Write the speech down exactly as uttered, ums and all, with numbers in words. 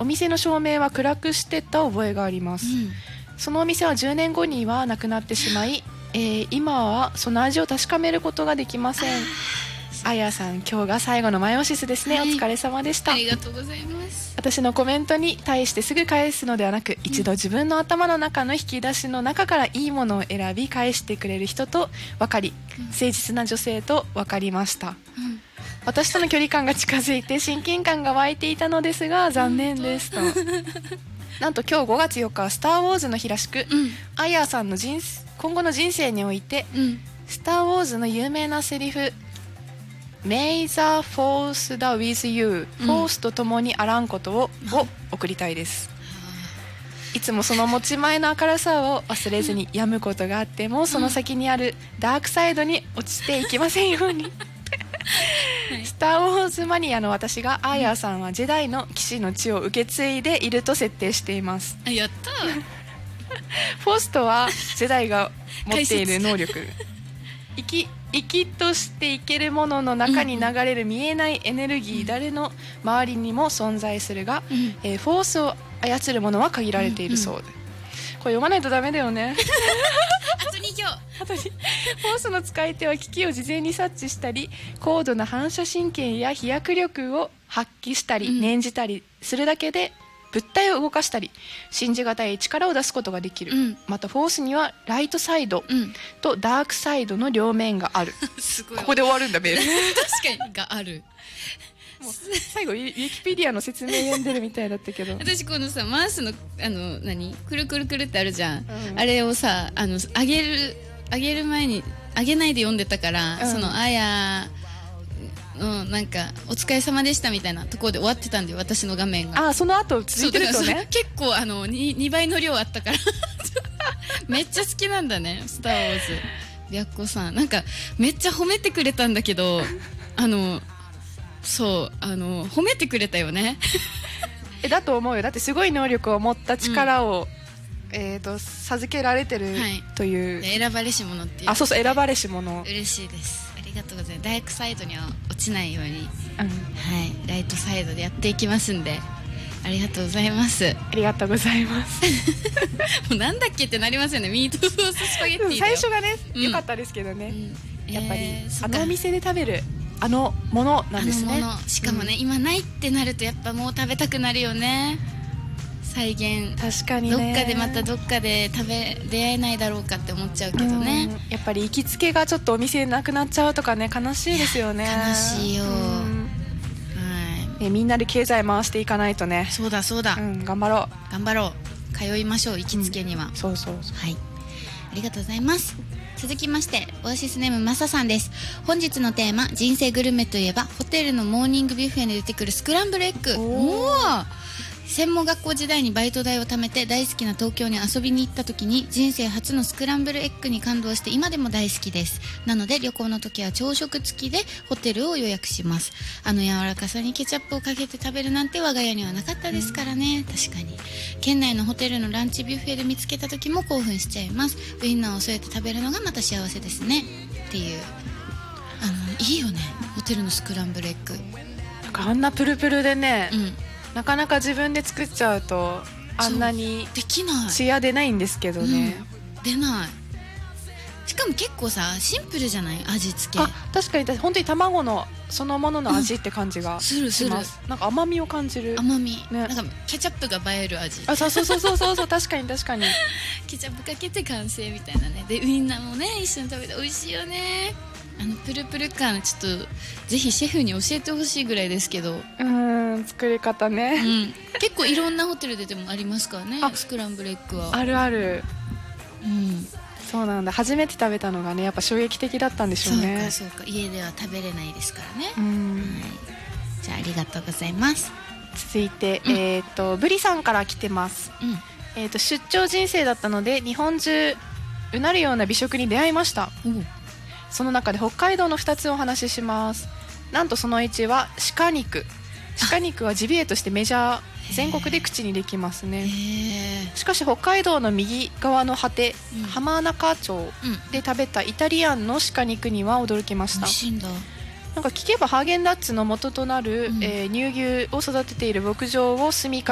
お店の照明は暗くしてた覚えがあります、うん、そのお店はじゅうねんごにはなくなってしまい、えー、今はその味を確かめることができません。あやさん、今日が最後のマイオシスですね、はい、お疲れ様でした。 ありがとうございます。 私のコメントに対してすぐ返すのではなく、うん、一度自分の頭の中の引き出しの中からいいものを選び返してくれる人と分かり、うん、誠実な女性と分かりました、うん、私との距離感が近づいて親近感が湧いていたのですが残念ですとなんと今日ごがつよっかはスターウォーズの日らしく、うん、あやさんの人今後の人生において、うん、スターウォーズの有名なセリフMay the force be with you、うん、フォースと共にあらんことを、を送りたいです。いつもその持ち前の明るさを忘れずに病むことがあってもその先にあるダークサイドに落ちていきませんようにスターウォーズマニアの私がアーヤーさんはジェダイの騎士の血を受け継いでいると設定しています。 あ、やったフォースとはジェダイが持っている能力生き生きとしていけるものの中に流れる見えないエネルギー、うん、誰の周りにも存在するが、うんえー、フォースを操るものは限られているそうで、うんうん、これ読まないとダメだよねあとに行あとにフォースの使い手は危機を事前に察知したり高度な反射神経や飛躍力を発揮したり、うん、念じたりするだけで物体を動かしたり信じがたい力を出すことができる、うん、またフォースにはライトサイドとダークサイドの両面があるすごいここで終わるんだメール確かにがあるもう最後ウィキペディアの説明読んでるみたいだったけど私このさマウスのあの何くるくるくるってあるじゃん、うん、あれをさあの上げる上げる前に上げないで読んでたから、うん、そのあやのなんかお疲れ様でしたみたいなところで終わってたんで私の画面があその後続いてるとね結構あの 2, にばいの量あったからめっちゃ好きなんだねスター・ウォーズ。びゃっこさんなんかめっちゃ褒めてくれたんだけどあのそうあの褒めてくれたよねえだと思うよ。だってすごい能力を持った力を、うんえー、と授けられてるという、 はい、選ばれし者っていうあそうそう選ばれし者嬉しいです。ありがとうございます。ダークサイドには落ちないように、うんはい、ライトサイドでやっていきますんでありがとうございます。 ありがとうございますもうなんだっけってなりますよね。ミートソーススパゲッティ最初がね良、うん、かったですけどね、うん、やっぱり、えー、あのお店で食べるあのものなんですね。 あのものしかもね、うん、今ないってなるとやっぱもう食べたくなるよね。再現確かにねどっかでまたどっかで食べ出会えないだろうかって思っちゃうけどね。 やっぱり行きつけがちょっとお店なくなっちゃうとかね悲しいですよね。 悲しいよ、はいね、みんなで経済回していかないとね。 そうだそうだ、 うん、頑張ろう頑張ろう通いましょう行きつけには、 うん、そうそうそうはいありがとうございます。続きましてオアシスネームマサさんです。本日のテーマ人生グルメといえばホテルのモーニングビュッフェに出てくるスクランブルエッグ。おー専門学校時代にバイト代を貯めて大好きな東京に遊びに行った時に人生初のスクランブルエッグに感動して今でも大好きです。なので旅行の時は朝食付きでホテルを予約します。あの柔らかさにケチャップをかけて食べるなんて我が家にはなかったですからね、うん、確かに県内のホテルのランチビュッフェで見つけた時も興奮しちゃいます。ウインナーを添えて食べるのがまた幸せですねっていうあのいいよねホテルのスクランブルエッグ。 なんかあんなプルプルでね、 うんなかなか自分で作っちゃうとあんなにできないツヤ出ないんですけどね、 うん、出ない。しかも結構さシンプルじゃない味付け。 あ確かに本当に卵のそのものの味って感じがします、うん、するするなんか甘みを感じる甘み、 ね、 なんかケチャップが映える味。 あそうそうそうそうそうそう確かに確かにケチャップかけて完成みたいなね。でウインナーもね一緒に食べて美味しいよね。あのプルプル感ちょっとぜひシェフに教えてほしいぐらいですけど。 うん作り方ね、 うん、結構いろんなホテルででもありますからねスクランブルエッグは。 あるある、 うん、 そうなんだ。初めて食べたのがねやっぱ衝撃的だったんでしょうね。 そうかそうか家では食べれないですからね。 うん、 はい、じゃあありがとうございます。 続いて、うん、えー、とブリさんから来てます、うんえー、と出張人生だったので日本中うなるような美食に出会いました、うん、その中で北海道のふたつをお話しします。なんとそのいちは鹿肉。鹿肉はジビエとしてメジャー全国で口にできますね。しかし北海道の右側の果て、うん、浜中町で食べたイタリアンの鹿肉には驚きました。 美味しいんだ。 なんか聞けばハーゲンダッツの元となる、うんえー、乳牛を育てている牧場を住みか